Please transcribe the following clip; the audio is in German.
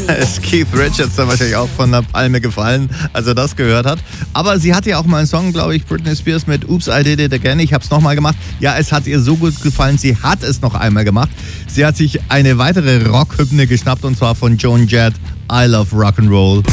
Ist Keith Richards dann wahrscheinlich auch von der Palme gefallen, als er das gehört hat. Aber sie hatte ja auch mal einen Song, glaube ich, Britney Spears mit Oops, I Did It Again. Ich habe es nochmal gemacht. Ja, es hat ihr so gut gefallen, sie hat es noch einmal gemacht. Sie hat sich eine weitere Rockhymne geschnappt und zwar von Joan Jett, I Love Rock'n'Roll.